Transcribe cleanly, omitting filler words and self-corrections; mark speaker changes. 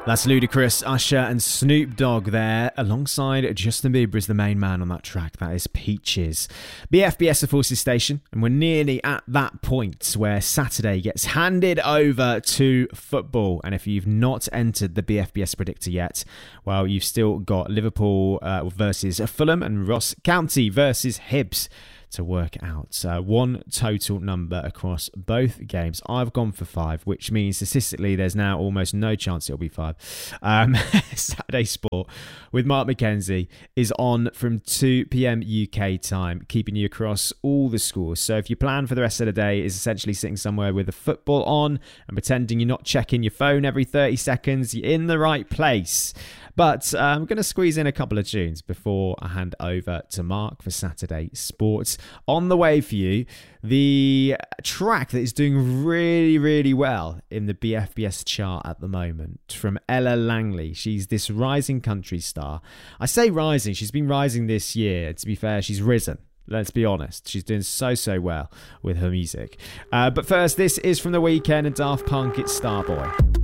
Speaker 1: That's Ludacris, Usher and Snoop Dogg there, alongside Justin Bieber as the main man on that track. That is Peaches. BFBS, of course, is station, and we're nearly at that point where Saturday gets handed over to football. And if you've not entered the BFBS predictor yet, well, you've still got Liverpool versus Fulham and Ross County versus Hibs to work out. One total number across both games. I've gone for 5, which means statistically there's now almost no chance it'll be 5. Saturday Sport with Mark McKenzie is on from 2 p.m. UK time, keeping you across all the scores. So if your plan for the rest of the day is essentially sitting somewhere with the football on and pretending you're not checking your phone every 30 seconds, you're in the right place. But I'm going to squeeze in a couple of tunes before I hand over to Mark for Saturday Sports. On the way for you, the track that is doing really, really well in the BFBS chart at the moment from Ella Langley. She's this rising country star. I say rising, she's been rising this year. To be fair, she's risen. Let's be honest. She's doing so well with her music. But first, this is from The Weeknd and Daft Punk. It's Starboy.